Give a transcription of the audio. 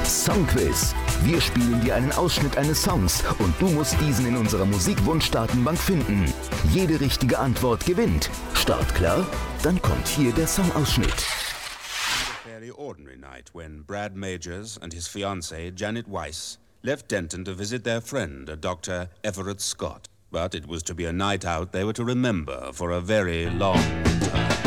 Songquiz. Wir spielen dir einen Ausschnitt eines Songs und du musst diesen in unserer Musikwunschdatenbank finden. Jede richtige Antwort gewinnt. Start klar? Dann kommt hier der Songausschnitt. A fairly ordinary night when Brad Majors and his fiancée Janet Weiss left Denton to visit their friend, a Dr. Everett Scott. But it was to be a night out they were to remember for a very long time.